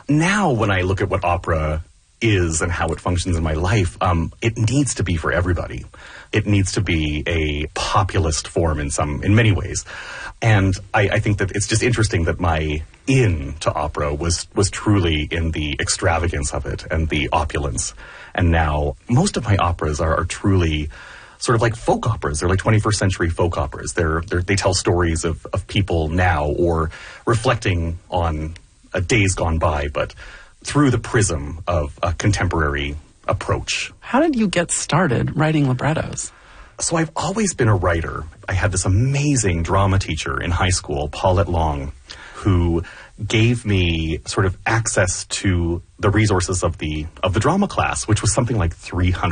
Now, when I look at what opera is and how it functions in my life, it needs to be for everybody. It needs to be a populist form in many ways. And I think that it's just interesting that my in to opera was truly in the extravagance of it and the opulence. And now most of my operas are truly sort of like folk operas. They're like 21st century folk operas. They tell stories of people now or reflecting on days gone by, but through the prism of a contemporary approach. How did you get started writing librettos? So I've always been a writer. I had this amazing drama teacher in high school, Paulette Long, who gave me sort of access to the resources of the drama class, which was something like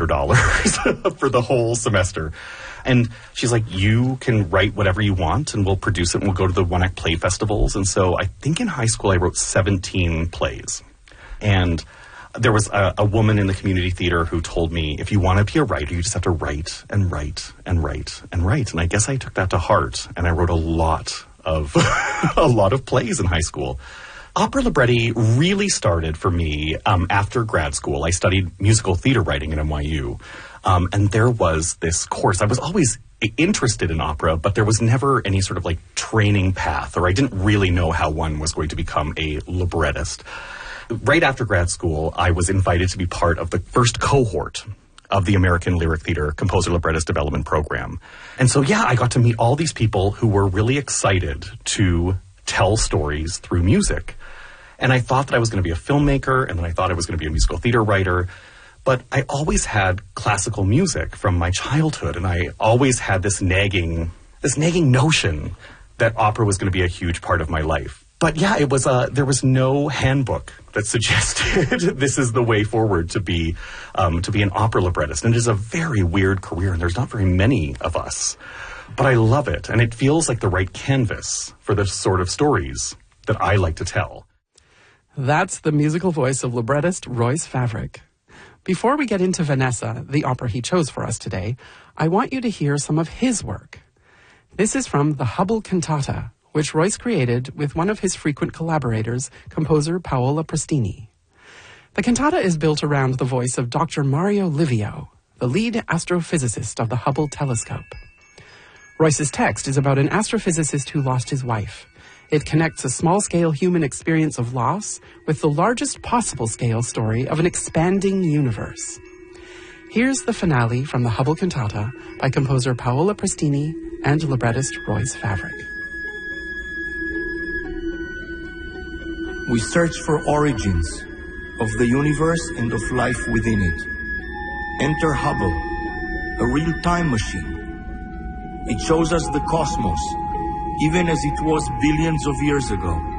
$300 for the whole semester. And she's like, you can write whatever you want and we'll produce it and we'll go to the one-act play festivals. And so I think in high school I wrote 17 plays. And there was a woman in the community theater who told me, if you want to be a writer, you just have to write and write and write and write. And I guess I took that to heart, and I wrote a lot of plays in high school. Opera libretti really started for me after grad school. I studied musical theater writing at NYU, and there was this course. I was always interested in opera, but there was never any sort of like training path, or I didn't really know how one was going to become a librettist. Right after grad school, I was invited to be part of the first cohort of the American Lyric Theater Composer Librettist Development Program. And so, yeah, I got to meet all these people who were really excited to tell stories through music. And I thought that I was going to be a filmmaker, and then I thought I was going to be a musical theater writer. But I always had classical music from my childhood, and I always had this nagging notion that opera was going to be a huge part of my life. But yeah, it was there was no handbook that suggested this is the way forward to be an opera librettist. And it is a very weird career, and there's not very many of us. But I love it, and it feels like the right canvas for the sort of stories that I like to tell. That's the musical voice of librettist Royce Favric. Before we get into Vanessa, the opera he chose for us today, I want you to hear some of his work. This is from the Hubble Cantata, which Royce created with one of his frequent collaborators, composer Paola Prestini. The cantata is built around the voice of Dr. Mario Livio, the lead astrophysicist of the Hubble telescope. Royce's text is about an astrophysicist who lost his wife. It connects a small-scale human experience of loss with the largest possible scale story of an expanding universe. Here's the finale from the Hubble Cantata by composer Paola Prestini and librettist Royce Favric. We search for origins of the universe and of life within it. Enter Hubble, a real time machine. It shows us the cosmos, even as it was billions of years ago.